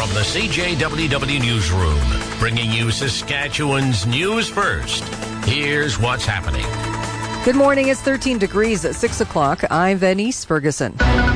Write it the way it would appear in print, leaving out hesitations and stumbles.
from the CJWW Newsroom, bringing you Saskatchewan's news first. Here's what's happening. Good morning. It's 13 degrees at 6 o'clock. I'm Venice Ferguson.